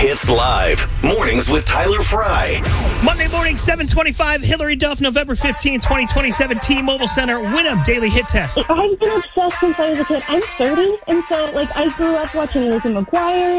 Hits Live. Mornings with Tyler Fry. Monday morning, 7:25. Hillary Duff, November 15, 2027. T-Mobile Center. Win'em Daily Hit Test. I've been obsessed since I was a kid. I'm 30, and so, I grew up watching Lizzie McGuire